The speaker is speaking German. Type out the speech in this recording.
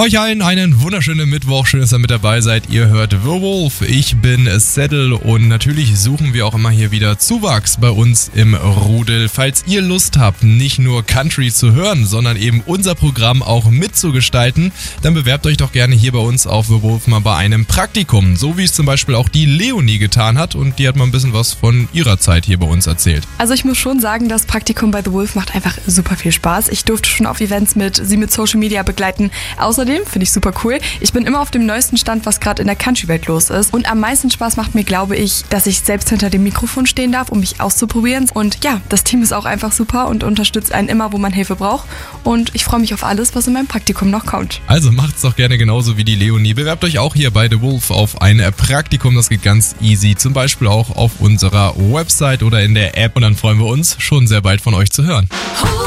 Euch allen einen wunderschönen Mittwoch. Schön, dass ihr mit dabei seid. Ihr hört The Wolf. Ich bin Saddle und natürlich suchen wir auch immer hier wieder Zuwachs bei uns im Rudel. Falls ihr Lust habt, nicht nur Country zu hören, sondern eben unser Programm auch mitzugestalten, dann bewerbt euch doch gerne hier bei uns auf The Wolf mal bei einem Praktikum. So wie es zum Beispiel auch die Leonie getan hat und die hat mal ein bisschen was von ihrer Zeit hier bei uns erzählt. Also ich muss schon sagen, das Praktikum bei The Wolf macht einfach super viel Spaß. Ich durfte schon auf Events mit Social Media begleiten. Außerdem finde ich super cool. Ich bin immer auf dem neuesten Stand, was gerade in der Country-Welt los ist. Und am meisten Spaß macht mir, glaube ich, dass ich selbst hinter dem Mikrofon stehen darf, um mich auszuprobieren. Und ja, das Team ist auch einfach super und unterstützt einen immer, wo man Hilfe braucht. Und ich freue mich auf alles, was in meinem Praktikum noch kommt. Also macht's doch gerne genauso wie die Leonie. Bewerbt euch auch hier bei The Wolf auf ein Praktikum. Das geht ganz easy. Zum Beispiel auch auf unserer Website oder in der App. Und dann freuen wir uns, schon sehr bald von euch zu hören.